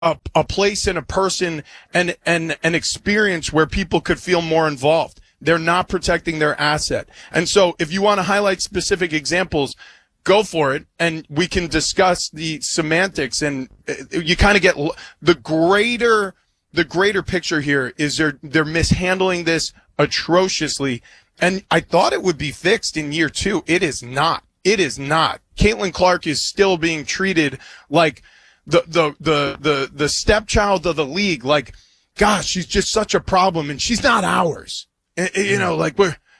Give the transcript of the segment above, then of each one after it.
a place and a person and an experience where people could feel more involved. They're not protecting their asset. And so if you want to highlight specific examples, go for it, and we can discuss the semantics. And you kind of get the greater picture here is they're mishandling this atrociously. And I thought it would be fixed in year 2. It is not. It is not. Caitlin Clark is still being treated like the stepchild of the league. Like, gosh, she's just such a problem, and she's not ours. You know, like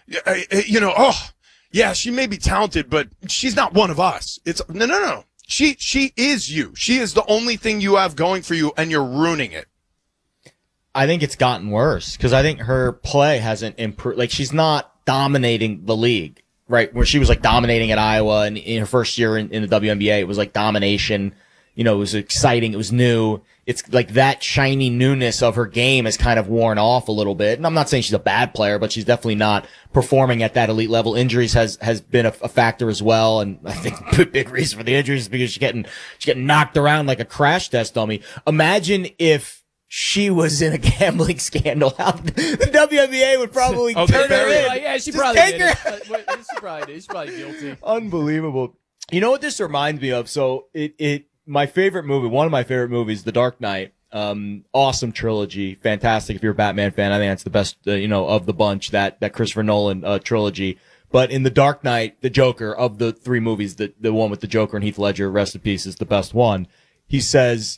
yeah, she may be talented, but she's not one of us. It's no. She is you. She is the only thing you have going for you, and you're ruining it. I think it's gotten worse because I think her play hasn't improved. Like, she's not dominating the league, right? Where she was like dominating at Iowa, and in her first year in the WNBA, it was like domination. You know, it was exciting. It was new. It's like that shiny newness of her game has kind of worn off a little bit. And I'm not saying she's a bad player, but she's definitely not performing at that elite level. Injuries has been a factor as well. And I think the big reason for the injuries is because she's getting knocked around like a crash test dummy. Imagine if she was in a gambling scandal. How the WNBA would probably turn her in. Yeah, she probably did. She probably did. She's probably guilty. Unbelievable. You know what this reminds me of? So my favorite movie, one of my favorite movies, The Dark Knight. Awesome trilogy. Fantastic. If you're a Batman fan, I think that's the best, of the bunch, that Christopher Nolan, trilogy. But in The Dark Knight, the Joker, of the 3 movies, the one with the Joker and Heath Ledger, rest in peace, is the best one. He says,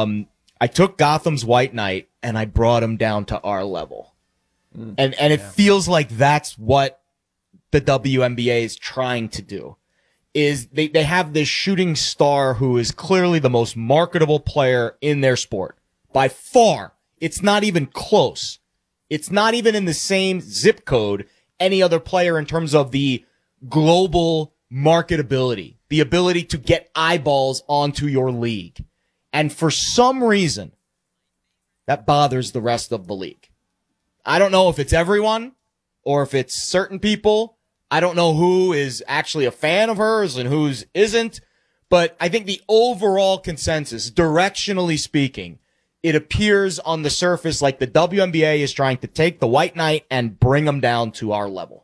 I took Gotham's White Knight and I brought him down to our level. And it feels like that's what the WNBA is trying to do. Is they have this shooting star who is clearly the most marketable player in their sport. By far. It's not even close. It's not even in the same zip code any other player in terms of the global marketability, the ability to get eyeballs onto your league. And for some reason, that bothers the rest of the league. I don't know if it's everyone or if it's certain people. I don't know who is actually a fan of hers and who's isn't, but I think the overall consensus, directionally speaking, it appears on the surface like the WNBA is trying to take the White Knight and bring them down to our level.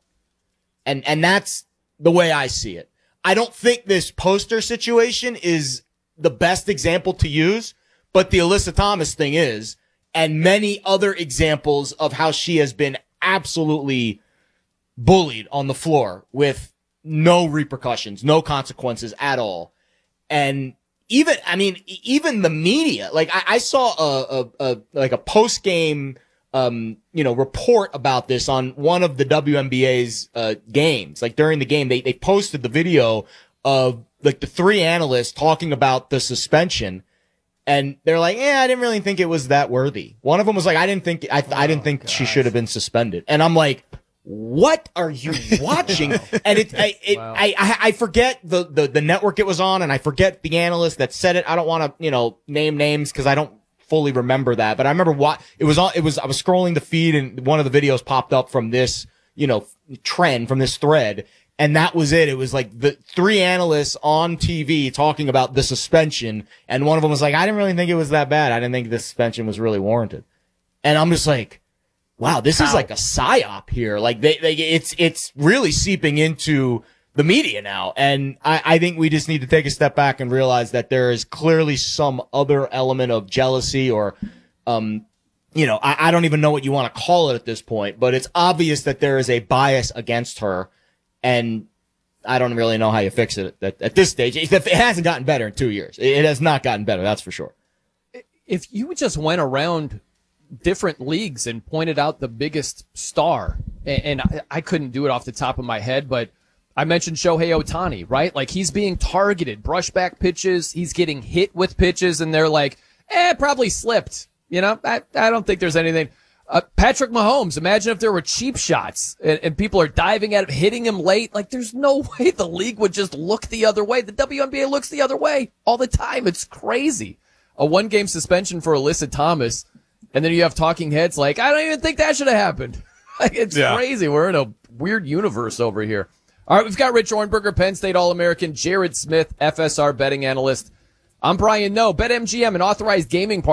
And that's the way I see it. I don't think this poster situation is the best example to use, but the Alyssa Thomas thing is, and many other examples of how she has been absolutely bullied on the floor with no repercussions, no consequences at all. And even the media, like I saw a post-game, report about this on one of the WNBA's, games. Like during the game, they posted the video of like the 3 analysts talking about the suspension. And they're like, I didn't really think it was that worthy. One of them was like, I didn't think she should have been suspended. And I'm like, what are you watching? And I forget the network it was on, and I forget the analyst that said it. I don't want to, name names because I don't fully remember that. But I remember I was scrolling the feed and one of the videos popped up from this, trend, from this thread. And that was it. It was like the 3 analysts on TV talking about the suspension. And one of them was like, I didn't really think it was that bad. I didn't think the suspension was really warranted. And I'm just like, wow, this is like a psyop here. Like it's really seeping into the media now. And I think we just need to take a step back and realize that there is clearly some other element of jealousy or, I don't even know what you want to call it at this point, but it's obvious that there is a bias against her. And I don't really know how you fix it at this stage. It hasn't gotten better in 2 years. It has not gotten better. That's for sure. If you just went around different leagues and pointed out the biggest star, and I couldn't do it off the top of my head, but I mentioned Shohei Ohtani, right? Like he's being targeted, brushback pitches, he's getting hit with pitches, and they're like, probably slipped. I don't think there's anything. Patrick Mahomes, imagine if there were cheap shots and people are diving at him, hitting him late. Like there's no way the league would just look the other way. The WNBA looks the other way all the time. It's crazy. A 1-game suspension for Alyssa Thomas. And then you have talking heads like, I don't even think that should have happened. It's crazy. We're in a weird universe over here. All right, we've got Rich Ornberger, Penn State All-American, Jared Smith, FSR betting analyst. I'm Brian Noe. BetMGM, an authorized gaming partner